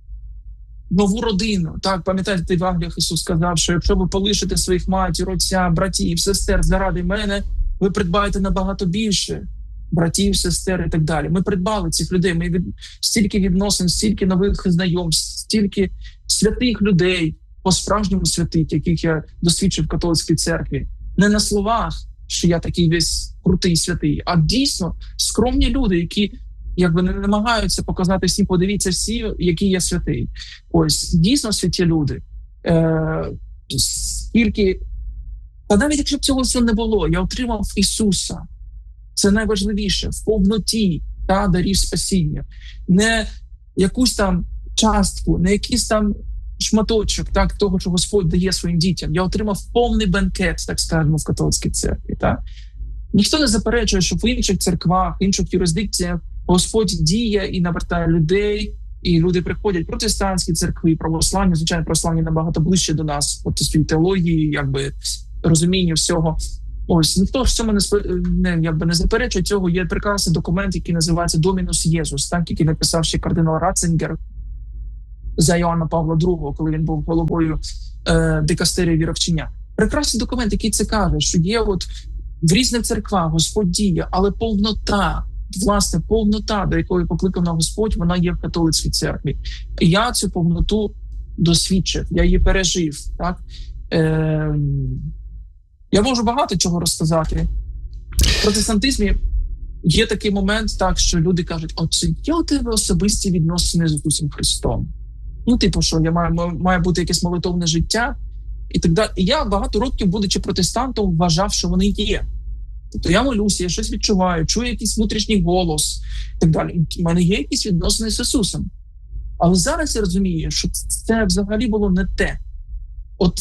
нову родину. Так, пам'ятаєте, в Євангеліях Ісус сказав, що якщо ви полишите своїх матір, отця, братів, сестер заради мене, ви придбаєте набагато більше. Братів, сестер і так далі. Ми придбали цих людей, ми від... стільки відносин, стільки нових знайомств, стільки святих людей, по-справжньому святих, яких я досвідчив в католицькій церкві. Не на словах, що я такий весь крутий святий, а дійсно скромні люди, які якби не намагаються показати всім, подивіться всі, який я святий. Ось, дійсно святі люди. Е... скільки... Та навіть якщо б цього всього не було, я отримав Ісуса. Це найважливіше, в повноті та дарів спасіння. Не якусь там частку, не якийсь там шматочок так, того, що Господь дає своїм дітям. Я отримав повний бенкет, так скажемо, в католицькій церкві. Так? Ніхто не заперечує, що в інших церквах, в інших юрисдикціях Господь діє і навертає людей, і люди приходять. Протестантські церкви, православні, звичайно, православні набагато ближче до нас, от спів теології, якби розуміння всього. Ось, ніхто ж цьому не, не, якби не заперечує цього. Є прекрасний документ, який називається «Домінус Єсус», так, який написав ще кардинал Ратцингер за Йоанна Павла другого, коли він був головою е, дикастерії віровчення. Прекрасний документ, який це каже, що є от в різних церквах Господь діє, але повнота, власне, повнота, до якої покликана Господь, вона є в католицькій церкві. І я цю повноту досвідчив, я її пережив. Так? Е, я можу багато чого розказати. В протестантизмі є такий момент, так, що люди кажуть, оце є у тебе особисті відносини з Ісусом Христом. Ну, типу, що я маю, має бути якесь молитовне життя і так далі. І я багато років, будучи протестантом, вважав, що вони є. Тобто я молюся, я щось відчуваю, чую якийсь внутрішній голос і так далі. У мене є якісь відносини з Ісусом. Але зараз я розумію, що це взагалі було не те. От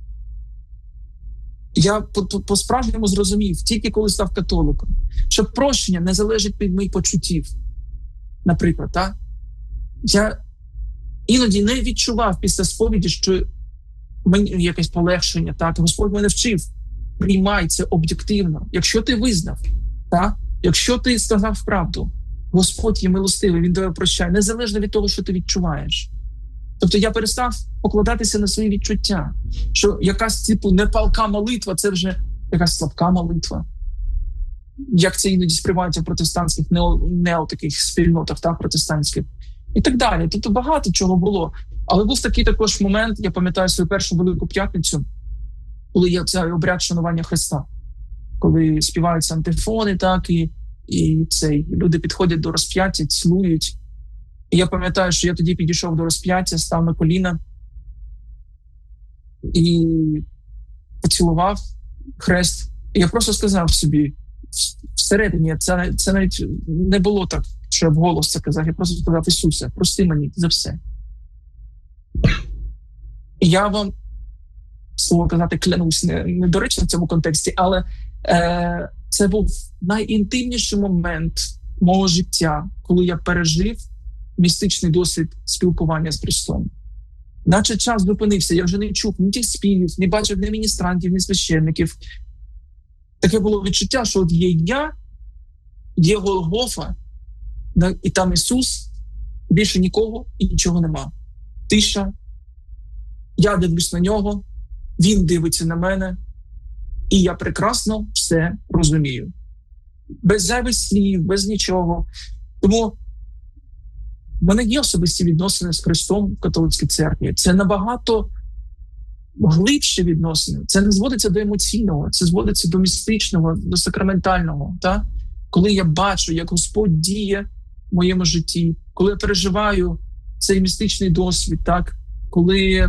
я по-справжньому зрозумів, тільки коли став католиком, що прощення не залежить від моїх почуттів. Наприклад, так? Я іноді не відчував після сповіді, що мені якесь полегшення, так? Господь мене вчив. Приймай це об'єктивно. Якщо ти визнав, так? Якщо ти сказав правду, Господь є милостивий, Він тебе прощає, незалежно від того, що ти відчуваєш. Тобто я перестав покладатися на свої відчуття, що якась типу непалка молитва, це вже якась слабка молитва. Як це іноді сприймається в протестантських, нео, нео таких спільнотах, так, протестантських. І так далі. Тобто багато чого було. Але був такий також момент, я пам'ятаю свою першу Велику П'ятницю, коли є цей обряд шанування Христа. Коли співаються антифони, так, і, і цей, люди підходять до розп'яття, цілують. І я пам'ятаю, що я тоді підійшов до розп'яття, став на коліна і поцілував хрест. І я просто сказав собі, всередині, це, це навіть не було так, що я вголос це казав, я просто сказав: Ісусе, прости мені за все. І я вам, слово казати, клянусь, не, не доречно в цьому контексті, але е, це був найінтимніший момент мого життя, коли я пережив містичний досвід спілкування з Христом. Наче час зупинився, я вже не чув ні тих співів, не бачив ні міністрантів, ні священників. Таке було відчуття, що от є я, є Голгофа, і там Ісус, більше нікого і нічого нема. Тиша, я дивлюсь на нього, Він дивиться на мене, і я прекрасно все розумію. Без зайвих слів, без нічого. Тому в мене є особисті відносини з Христом в католицькій церкві. Це набагато глибші відносини. Це не зводиться до емоційного, це зводиться до містичного, до сакраментального. Так? Коли я бачу, як Господь діє в моєму житті, коли я переживаю цей містичний досвід, так? Коли,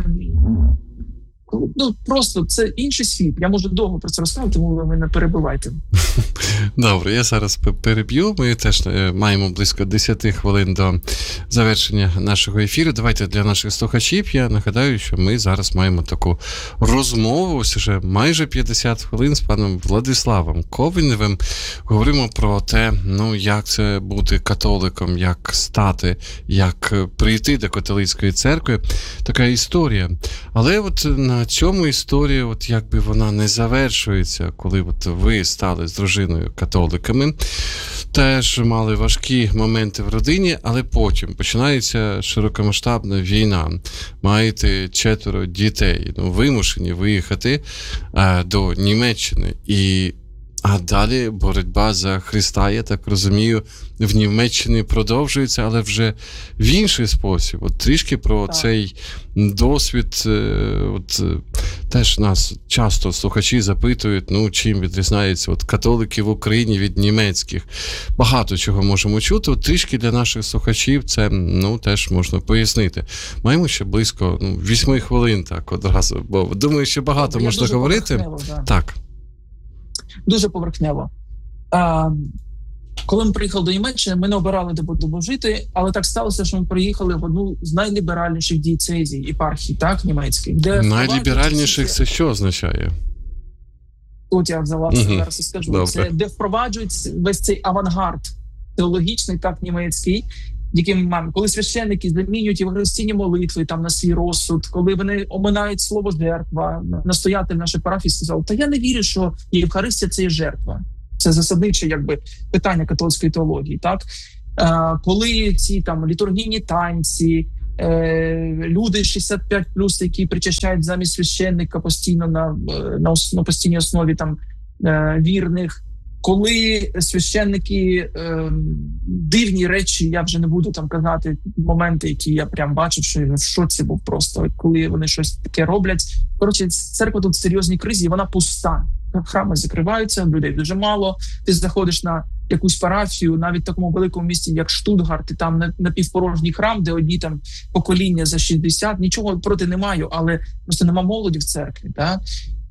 коли ну, просто це інший світ. Я можу довго про це розказати, тому ви мене перебивайте. Добре, я зараз переб'ю. Ми теж маємо близько десять хвилин до завершення нашого ефіру. Давайте для наших слухачів я нагадаю, що ми зараз маємо таку розмову, ось вже майже п'ятдесят хвилин з паном Владиславом Ковеневим. Говоримо про те, ну, як це бути католиком, як стати, як прийти до католицької церкви. Така історія. Але от на цьому історія, от якби вона не завершується, коли от ви стали з дружиною католиками, теж мали важкі моменти в родині, але потім починається широкомасштабна війна. Маєте четверо дітей, ну, вимушені виїхати а, до Німеччини. І А далі боротьба за Христа, я так розумію, в Німеччині продовжується, але вже в інший спосіб. От трішки про так. цей досвід от, теж нас часто слухачі запитують, ну, чим відрізняється от католики в Україні від німецьких. Багато чого можемо чути. От трішки для наших слухачів це, ну, теж можна пояснити. Маємо ще близько, ну, вісьми хвилин, так, одразу, бо думаю, що багато Я можна дуже говорити. Да. Так. Дуже поверхнево. А, коли ми приїхали до Німеччини, ми не обирали, де будемо жити, але так сталося, що ми приїхали в одну з найліберальніших дієцезій, єпархій, так, німецьких. Де найліберальніших це що означає? От я за вас угу. зараз і скажу. Добре. Це де впроваджують весь цей авангард теологічний, так, німецький, який ми маємо. Коли священники замінюють євхаристійні молитви там на свій розсуд, коли вони оминають слово жертва, настоятель нашої парафії сказав, та я не вірю, що Євхаристія – це є жертва. Це засадниче, якби, питання католицької теології, так? Е, коли ці там літургійні танці, е, люди шістдесят п'ять плюс, які причащають замість священника постійно на, на, на постійній основі там е, вірних, коли священники е, дивні речі, я вже не буду там казати моменти, які я прям бачив, що я в шоці був просто, коли вони щось таке роблять. Коротше, церква тут в серйозній кризі, вона пуста. Храми закриваються, людей дуже мало. Ти заходиш на якусь парафію, навіть в такому великому місті, як Штутгарт, і там напівпорожній храм, де одні там покоління за шістдесят, нічого проти не маю, але просто нема молоді в церкві. Так?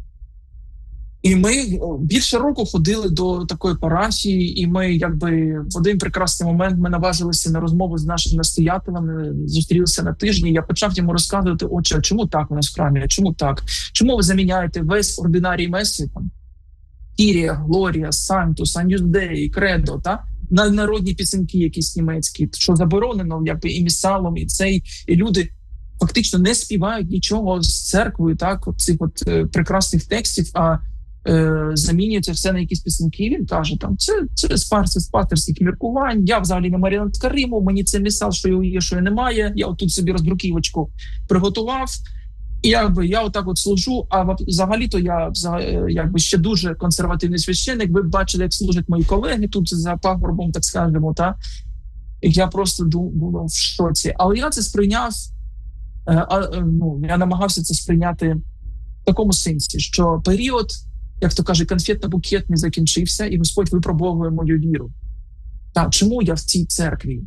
І ми більше року ходили до такої парафії, і ми, якби, в один прекрасний момент ми наважилися на розмову з нашим настоятелем, зустрілися на тижні, і я почав йому розказувати, отче, а чому так у нас в храмі, а чому так? Чому ви заміняєте весь ординарій меси, там, Кірія, Глорія, Сантус, Анюздей, Кредо, та? На народні пісеньки якісь німецькі, що заборонено, якби, і місалом, і цей, і люди фактично не співають нічого з церквою, так, от цих от е, прекрасних текстів, а Е, замінюється все на якісь пісеньки. Він каже, там, це, це з пасторських міркувань, я взагалі не маріонетка Риму, мені це місал, що його є, що його немає, я отут собі роздруківочку приготував, і якби я отак от служу, а взагалі-то я якби ще дуже консервативний священник, ви бачили, як служать мої колеги тут за пагорбом, так скажемо, та? І я просто був в шоці. Але я це сприйняв, е, а, ну, я намагався це сприйняти в такому сенсі, що період, як то каже, конфетно-букетний закінчився, і Господь випробовує мою віру. Та чому я в цій церкві?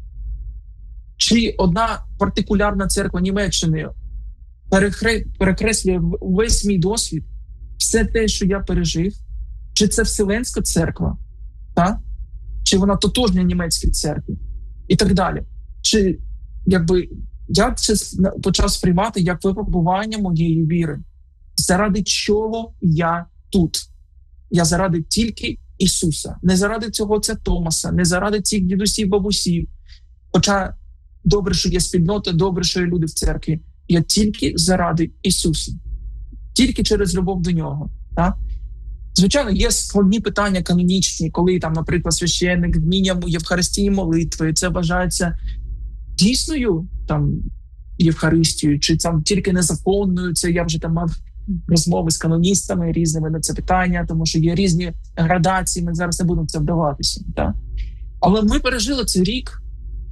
Чи одна партикулярна церква Німеччини перехре... перекреслює весь мій досвід, все те, що я пережив? Чи це Вселенська церква? Та? Чи вона тотожня німецькій церкві? І так далі. Чи, якби, я це почав сприймати як випробування моєї віри. Заради чого я тут? Я заради тільки Ісуса. Не заради цього це Томаса, не заради цих дідусів, бабусів. Хоча добре, що є спільнота, добре, що є люди в церкві. Я тільки заради Ісуса. Тільки через любов до Нього. Так? Звичайно, є складні питання канонічні, коли, там, наприклад, священник зміняв Євхаристії молитви. Це вважається дійсною там, Євхаристією, чи там тільки незаконною. Це я вже там мав розмови з каноністами різними на це питання, тому що є різні градації, ми зараз не будемо в це вдаватися. Так? Але ми пережили цей рік,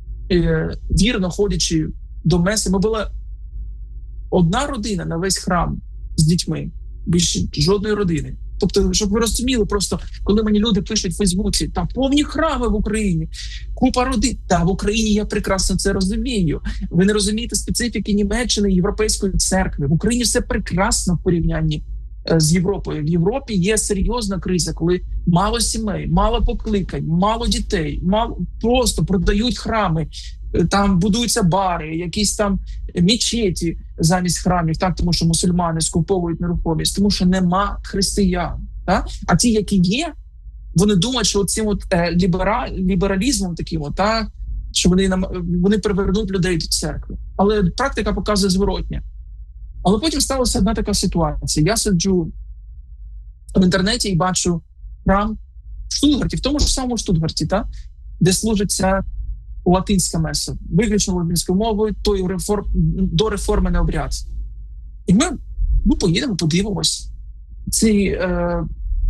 е, вірно ходячи до меси. Ми була одна родина на весь храм з дітьми, більше жодної родини. Тобто, щоб ви розуміли, просто коли мені люди пишуть в Фейсбуці, та повні храми в Україні, купа родин. Та в Україні я прекрасно це розумію. Ви не розумієте специфіки Німеччини, Європейської церкви. В Україні все прекрасно в порівнянні з Європою. В Європі є серйозна криза, коли мало сімей, мало покликань, мало дітей, мало, просто продають храми, там будуються бари, якісь там мечеті замість храмів, так, тому що мусульмани скуповують нерухомість, тому що нема християн. Так? А ті, які є, вони думають, що цим от, е, лібера, лібералізмом таким, от, так, що вони, вони привернуть людей до церкви. Але практика показує зворотнє. Але потім сталася одна така ситуація. Я сиджу в інтернеті і бачу храм в Штутгарті, в тому ж самому Штутгарті, так, де служиться латинська меса, виключно латинською мовою, той реформ, до реформи не обряд. І ми ну, поїдемо, подивимось. Ці, е,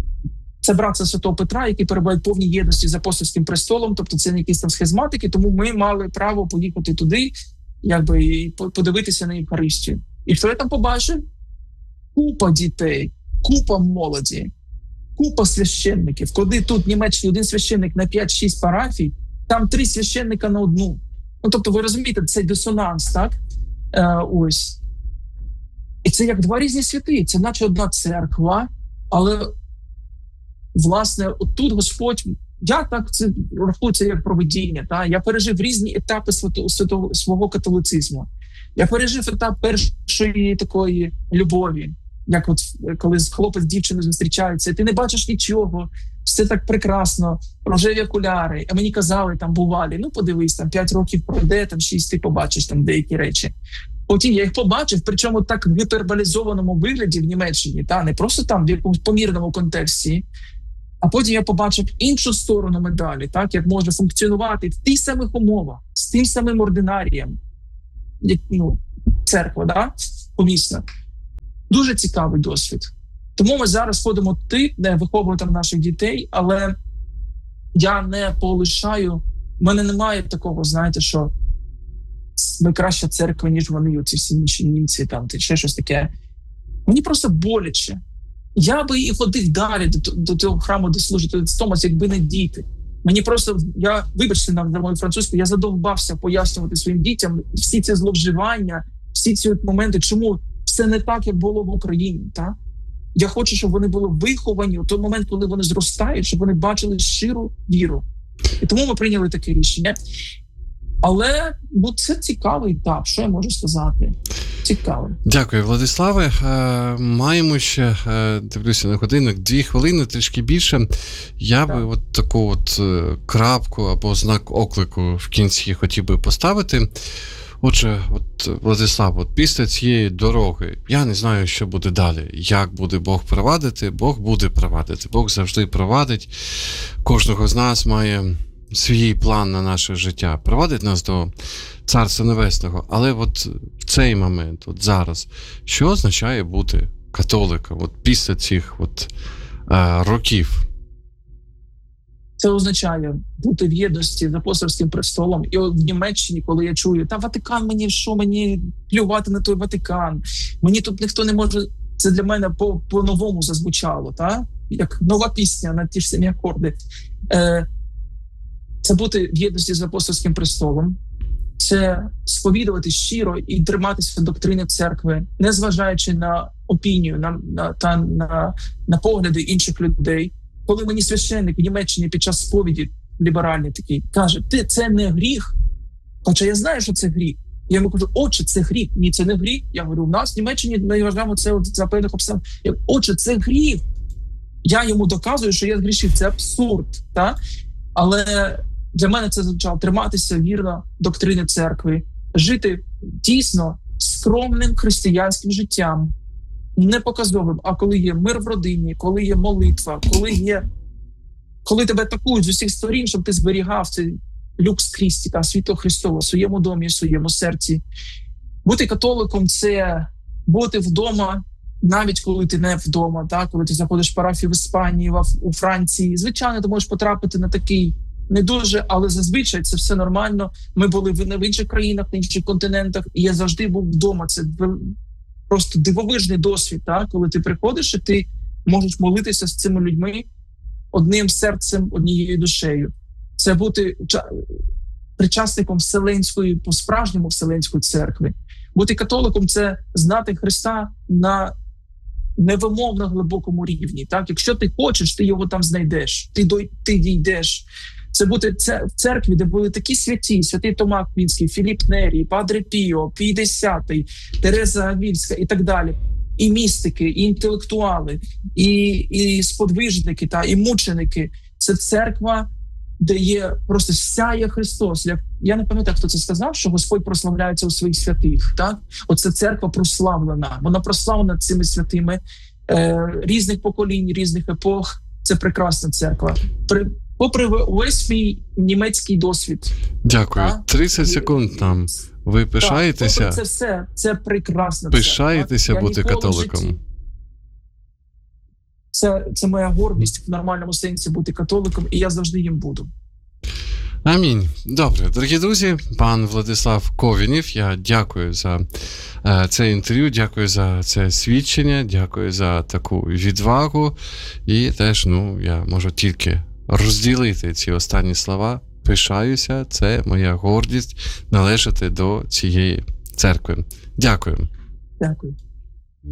це братство Святого Петра, які перебувають в повній єдності з апостольським престолом, тобто це не якісь там схизматики, тому ми мали право поїхати туди, якби, і подивитися на Євхаристію. І що я там побачив? купа дітей, купа молоді, купа священників. Коли тут в Німеччині один священник на п'ять-шість парафій, там три священника на одну. Ну, тобто, ви розумієте, цей дисонанс, так? Е, ось. І це як два різні світи. Це наче одна церква, але, власне, отут Господь, я так це рахую це як провидіння. Та? Я пережив різні етапи свято, свято, свого католицизму. Я пережив етап першої такої любові, як от коли хлопець з дівчиною зустрічаються, і ти не бачиш нічого, все так прекрасно, рожеві окуляри. А мені казали, там бувалі, ну подивись, там п'ять років пройде, там шість ти побачиш там деякі речі. Потім я їх побачив, причому так в гіперболізованому вигляді в Німеччині, та не просто там в якомусь помірному контексті. А потім я побачив іншу сторону медалі, так, як може функціонувати в тих самих умовах, з тим самим ординарієм, як, ну, церква, да, помісна. Дуже цікавий досвід. Тому ми зараз ходимо туди, де виховуємо наших дітей, але я не полишаю, в мене немає такого, знаєте, що ми краща церква, ніж вони, оці всі інші німці, там, ще щось таке. Мені просто боляче. Я би і ходив далі до, до того храму, де служить отець Томас, якби не діти. Мені просто, я, вибачте нам за мою французьку, я задовбався пояснювати своїм дітям всі ці зловживання, всі ці моменти, чому все не так, як було в Україні. Так? Я хочу, щоб вони були виховані у той момент, коли вони зростають, щоб вони бачили щиру віру. І тому ми прийняли таке рішення. Але ну, це цікавий етап, що я можу сказати. Цікаво. Дякую, Владиславе. Е, маємо ще, е, дивлюся на годинник, дві хвилини, трішки більше. Я так. би от таку от е, крапку або знак оклику в кінці хотів би поставити. Отже, от, Владислав, от після цієї дороги, я не знаю, що буде далі. Як буде Бог провадити? Бог буде провадити. Бог завжди провадить. Кожного з нас має свій план на наше життя. Провадить нас до Царства Небесного. Але от в цей момент, от зараз, що означає бути католиком? От після цих от, е, років? Це означає бути в єдності з апостольським престолом. І от в Німеччині, коли я чую, та Ватикан мені, що мені плювати на той Ватикан, мені тут ніхто не може, це для мене по, по-новому зазвучало, та? Як нова пісня на ті ж самі акорди. Е, це бути в єдності з апостольським престолом, це сповідувати щиро і триматися доктрини церкви, незважаючи на опінію, на, на, та, на, на погляди інших людей. Коли мені священник в Німеччині під час сповіді ліберальний такий каже, ти це не гріх, хоча я знаю, що це гріх. Я йому кажу, отче, це гріх. Ні, це не гріх. Я говорю, у нас в Німеччині ми вважаємо це от за певних обставин. Я говорю, отче, це гріх. Я йому доказую, що я згрішив. Це абсурд. Та? Але для мене це означало триматися вірно доктрини церкви, жити дійсно скромним християнським життям, не показовим, а коли є мир в родині, коли є молитва, коли є, коли тебе атакують з усіх сторін, щоб ти зберігав цей люкс Христі, та світло Христове в своєму домі, в своєму серці. Бути католиком – це бути вдома, навіть коли ти не вдома, так? Коли ти заходиш в парафію в Іспанії, у Франції. Звичайно, ти можеш потрапити на такий не дуже, але зазвичай це все нормально. Ми були в інших країнах, на інших континентах, і я завжди був вдома. Це просто дивовижний досвід, так? Коли ти приходиш і ти можеш молитися з цими людьми одним серцем, однією душею. Це бути причасником Вселенської, по-справжньому Вселенської церкви. Бути католиком – це знати Христа на невимовно глибокому рівні. Так? Якщо ти хочеш, ти його там знайдеш, ти, дой, ти дійдеш. Це бути в церкві, де були такі святі, святий Тома Аквінський, Філіп Нері, Падре Піо, Пій Десятий, Тереза Авільська і так далі. І містики, і інтелектуали, і, і сподвижники, та, і мученики. Це церква, де є просто сяє Христос. Я, я не пам'ятаю, хто це сказав, що Господь прославляється у своїх святих. Так? Оце церква прославлена. Вона прославлена цими святими е, різних поколінь, різних епох. Це прекрасна церква. При, попри весь свій німецький досвід. Дякую. Так? тридцять секунд там. Ви пишаєтеся? Так, це все. Це прекрасна пишаєтеся церква. бути католиком? Це, це моя гордість в нормальному сенсі бути католиком, і я завжди їм буду. Амінь. Добре, дорогі друзі, пан Владислав Ковінів, я дякую за е, це інтерв'ю, дякую за це свідчення, дякую за таку відвагу. І теж, ну, я можу тільки розділити ці останні слова. Пишаюся, це моя гордість належати до цієї церкви. Дякую. Дякую.